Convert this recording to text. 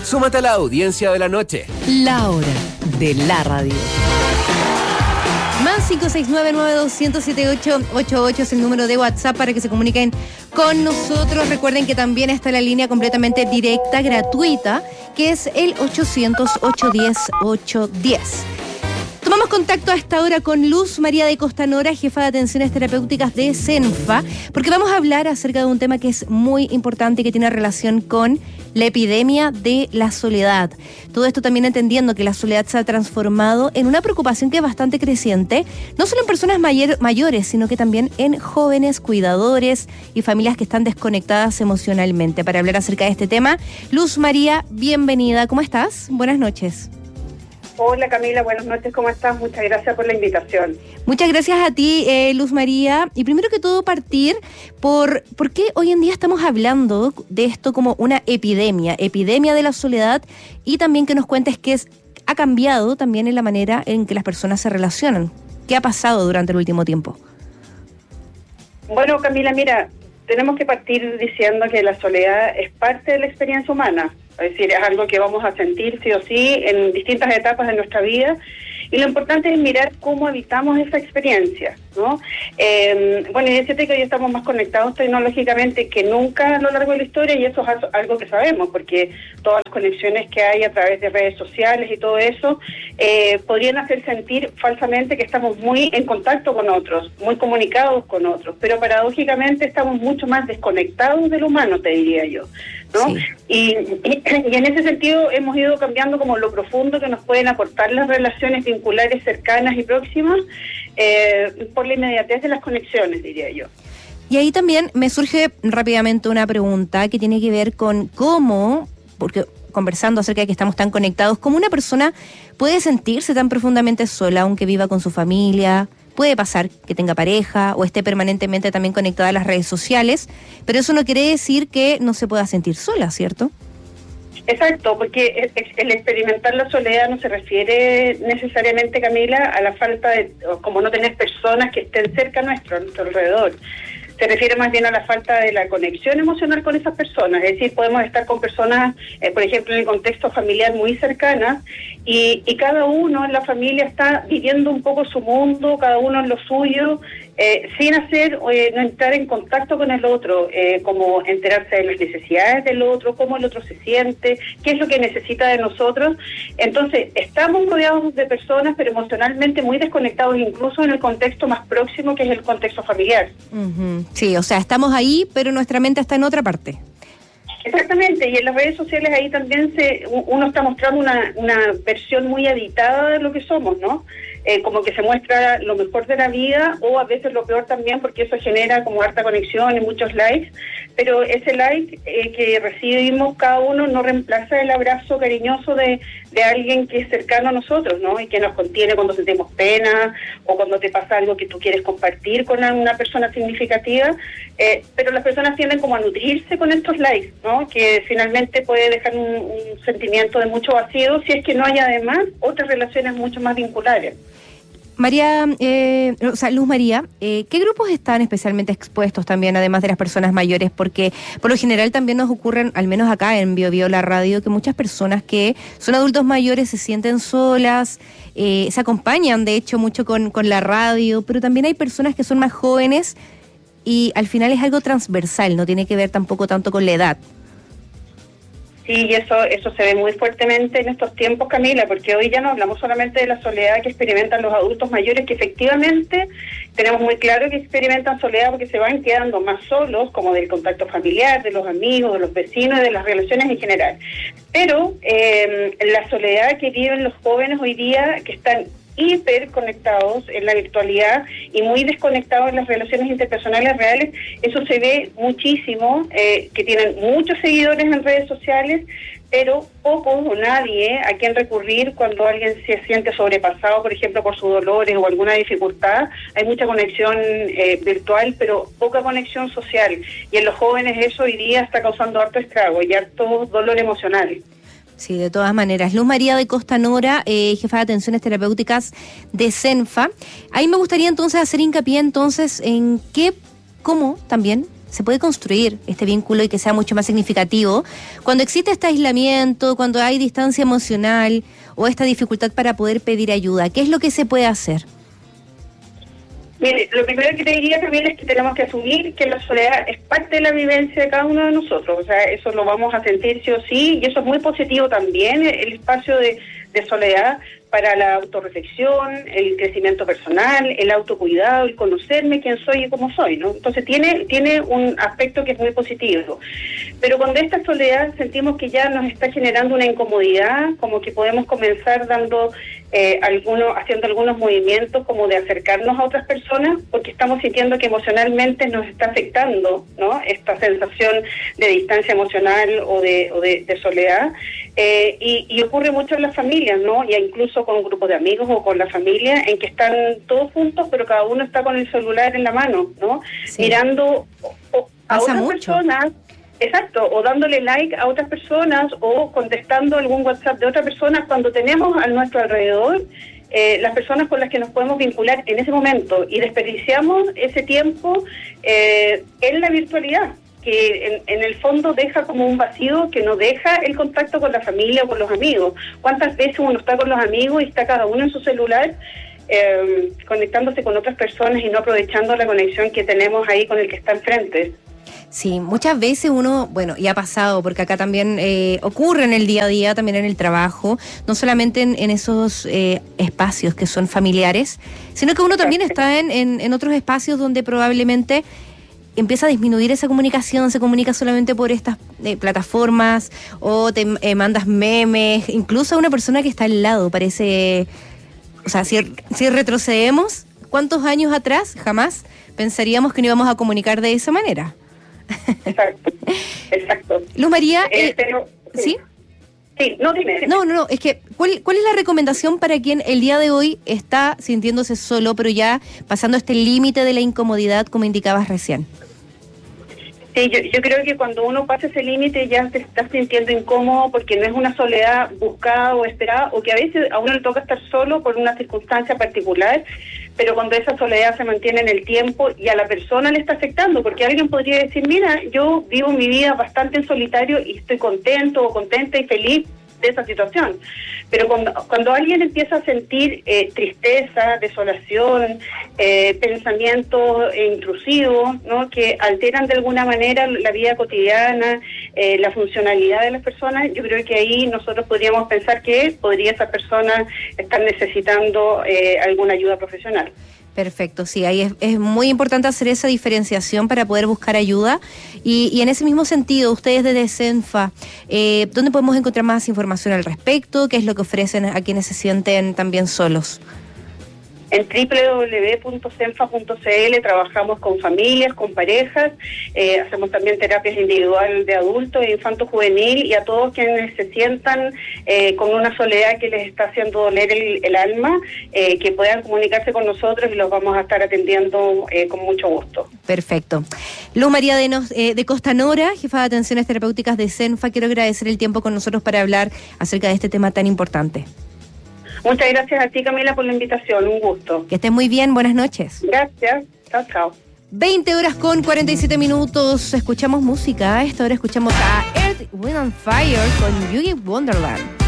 Súmate a la audiencia de la noche. La hora de la radio. Más 569-92-107888 es el número de WhatsApp para que se comuniquen con nosotros. Recuerden que también está la línea completamente directa, gratuita, que es el 800-810-810. Tomamos contacto a esta hora con Luz María de Costanora, jefa de atenciones terapéuticas de Cenfa, porque vamos a hablar acerca de un tema que es muy importante y que tiene relación con la epidemia de la soledad. Todo esto también entendiendo que la soledad se ha transformado en una preocupación que es bastante creciente, no solo en personas mayores, sino que también en jóvenes, cuidadores y familias que están desconectadas emocionalmente. Para hablar acerca de este tema, Luz María, bienvenida. ¿Cómo estás? Buenas noches. Hola Camila, buenas noches, ¿cómo estás? Muchas gracias por la invitación. Muchas gracias a ti, Luz María. Y primero que todo partir por qué hoy en día estamos hablando de esto como una epidemia de la soledad, y también que nos cuentes qué ha cambiado también en la manera en que las personas se relacionan. ¿Qué ha pasado durante el último tiempo? Bueno, Camila, mira, tenemos que partir diciendo que la soledad es parte de la experiencia humana. Es decir, es algo que vamos a sentir sí o sí en distintas etapas de nuestra vida, y lo importante es mirar cómo evitamos esa experiencia, ¿no? Bueno, y decirte que hoy estamos más conectados tecnológicamente que nunca a lo largo de la historia, y eso es algo que sabemos, porque todas las conexiones que hay a través de redes sociales y todo eso podrían hacer sentir falsamente que estamos muy en contacto con otros, muy comunicados con otros, pero paradójicamente estamos mucho más desconectados del humano, te diría yo, ¿no? Sí. Y en ese sentido hemos ido cambiando como lo profundo que nos pueden aportar las relaciones vinculares cercanas y próximas por la inmediatez de las conexiones, diría yo. Y ahí también me surge rápidamente una pregunta que tiene que ver con cómo, porque conversando acerca de que estamos tan conectados, cómo una persona puede sentirse tan profundamente sola aunque viva con su familia. Puede pasar que tenga pareja o esté permanentemente también conectada a las redes sociales, pero eso no quiere decir que no se pueda sentir sola, ¿cierto? Exacto, porque el experimentar la soledad no se refiere necesariamente, Camila, a la falta de, como no tener personas que estén cerca nuestro, a nuestro alrededor. Se refiere más bien a la falta de la conexión emocional con esas personas. Es decir, podemos estar con personas, por ejemplo, en el contexto familiar muy cercanas, y cada uno en la familia está viviendo un poco su mundo, cada uno en lo suyo, sin no entrar en contacto con el otro, como enterarse de las necesidades del otro, cómo el otro se siente, qué es lo que necesita de nosotros. Entonces, estamos rodeados de personas, pero emocionalmente muy desconectados, incluso en el contexto más próximo, que es el contexto familiar. Uh-huh. Sí, o sea, estamos ahí, pero nuestra mente está en otra parte. Exactamente, y en las redes sociales ahí también uno está mostrando una versión muy editada de lo que somos, ¿no? Como que se muestra lo mejor de la vida, o a veces lo peor también, porque eso genera como harta conexión y muchos likes, pero ese like que recibimos cada uno no reemplaza el abrazo cariñoso de alguien que es cercano a nosotros, ¿no? Y que nos contiene cuando sentimos pena, o cuando te pasa algo que tú quieres compartir con una persona significativa, pero las personas tienden como a nutrirse con estos likes, ¿no? Que finalmente puede dejar un sentimiento de mucho vacío, si es que no hay además otras relaciones mucho más vinculares. María, Luz María, ¿qué grupos están especialmente expuestos también, además de las personas mayores? Porque por lo general también nos ocurren, al menos acá en BioBio La Radio, que muchas personas que son adultos mayores se sienten solas, se acompañan de hecho mucho con la radio, pero también hay personas que son más jóvenes y al final es algo transversal, no tiene que ver tampoco tanto con la edad. Sí, y eso se ve muy fuertemente en estos tiempos, Camila, porque hoy ya no hablamos solamente de la soledad que experimentan los adultos mayores, que efectivamente tenemos muy claro que experimentan soledad porque se van quedando más solos, como del contacto familiar, de los amigos, de los vecinos, de las relaciones en general. Pero la soledad que viven los jóvenes hoy día, que están hiperconectados en la virtualidad y muy desconectados en las relaciones interpersonales reales, eso se ve muchísimo, que tienen muchos seguidores en redes sociales, pero poco o nadie a quien recurrir cuando alguien se siente sobrepasado, por ejemplo, por sus dolores o alguna dificultad. Hay mucha conexión virtual, pero poca conexión social, y en los jóvenes eso hoy día está causando harto estrago y harto dolor emocional. Sí, de todas maneras. Luz María de Costanora, jefa de atenciones terapéuticas de Cenfa. Ahí me gustaría entonces hacer hincapié entonces en cómo también se puede construir este vínculo y que sea mucho más significativo cuando existe este aislamiento, cuando hay distancia emocional o esta dificultad para poder pedir ayuda? ¿Qué es lo que se puede hacer? Mire, lo primero que te diría también es que tenemos que asumir que la soledad es parte de la vivencia de cada uno de nosotros. O sea, eso lo vamos a sentir sí o sí, y eso es muy positivo también, el espacio de soledad para la autorreflexión, el crecimiento personal, el autocuidado, el conocerme quién soy y cómo soy, ¿no? Entonces tiene un aspecto que es muy positivo. Pero cuando esta soledad sentimos que ya nos está generando una incomodidad, como que podemos comenzar haciendo algunos movimientos como de acercarnos a otras personas, porque estamos sintiendo que emocionalmente nos está afectando, ¿no? Esta sensación de distancia emocional o de soledad, y ocurre mucho en las familias, ¿no? Y incluso con grupos de amigos o con la familia, en que están todos juntos, pero cada uno está con el celular en la mano, ¿no? Sí. Mirando a otras personas. Exacto, o dándole like a otras personas o contestando algún WhatsApp de otra persona cuando tenemos a nuestro alrededor las personas con las que nos podemos vincular en ese momento, y desperdiciamos ese tiempo en la virtualidad, que en el fondo deja como un vacío, que no deja el contacto con la familia o con los amigos. ¿Cuántas veces uno está con los amigos y está cada uno en su celular conectándose con otras personas y no aprovechando la conexión que tenemos ahí con el que está enfrente? Sí, muchas veces uno, y ha pasado, porque acá también ocurre en el día a día, también en el trabajo, no solamente en esos espacios que son familiares, sino que uno también está en otros espacios donde probablemente empieza a disminuir esa comunicación, se comunica solamente por estas plataformas, o te mandas memes, incluso a una persona que está al lado, parece, o sea, si retrocedemos, ¿cuántos años atrás jamás pensaríamos que no íbamos a comunicar de esa manera? Exacto. Luz María, ¿sí? Sí, no, dime. No, es que, ¿cuál es la recomendación para quien el día de hoy está sintiéndose solo, pero ya pasando este límite de la incomodidad, como indicabas recién? Sí, yo creo que cuando uno pasa ese límite ya se está sintiendo incómodo, porque no es una soledad buscada o esperada, o que a veces a uno le toca estar solo por una circunstancia particular, pero cuando esa soledad se mantiene en el tiempo y a la persona le está afectando, porque alguien podría decir, mira, yo vivo mi vida bastante en solitario y estoy contento o contenta y feliz de esa situación. Pero cuando alguien empieza a sentir tristeza, desolación, pensamientos intrusivos, ¿no?, que alteran de alguna manera la vida cotidiana, la funcionalidad de las personas, yo creo que ahí nosotros podríamos pensar que podría esa persona estar necesitando alguna ayuda profesional. Perfecto, sí, ahí es muy importante hacer esa diferenciación para poder buscar ayuda. Y en ese mismo sentido, ustedes desde Cenfa, ¿dónde podemos encontrar más información al respecto? ¿Qué es lo que ofrecen a quienes se sienten también solos? En www.cenfa.cl trabajamos con familias, con parejas, hacemos también terapias individual de adultos e infanto juvenil, y a todos quienes se sientan con una soledad que les está haciendo doler el alma, que puedan comunicarse con nosotros y los vamos a estar atendiendo con mucho gusto. Perfecto. Luz María de Costanora, jefa de atenciones terapéuticas de Cenfa, quiero agradecer el tiempo con nosotros para hablar acerca de este tema tan importante. Muchas gracias a ti, Camila, por la invitación. Un gusto. Que estés muy bien. Buenas noches. Gracias. Chao, chao. 20:47. Escuchamos música. A esta hora escuchamos a Earth, Wind and Fire con Yugi Wonderland.